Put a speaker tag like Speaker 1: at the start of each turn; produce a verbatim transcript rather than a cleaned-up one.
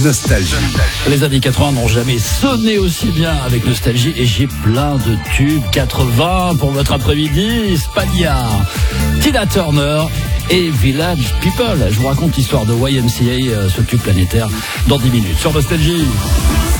Speaker 1: Nostalgie.
Speaker 2: Les années quatre-vingts n'ont jamais sonné aussi bien avec Nostalgie et j'ai plein de tubes quatre-vingts pour votre après-midi. Spagna, Tina Turner et Village People. Je vous raconte l'histoire de Y M C A, ce tube planétaire, dans dix minutes sur Nostalgie.